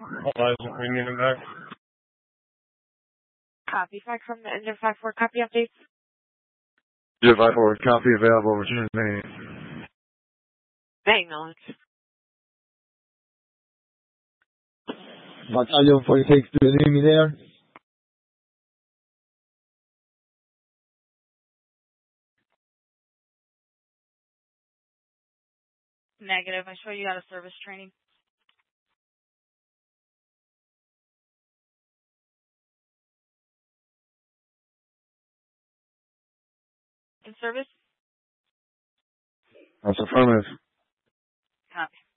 Elijah Premium back. Copy. Fax from the engine 5-4. Copy updates. Jet 5-4, copy available, return name. Acknowledge. Battalion 46, do you need me there? Negative. I show you out of service training. In service? That's affirmative. Copy.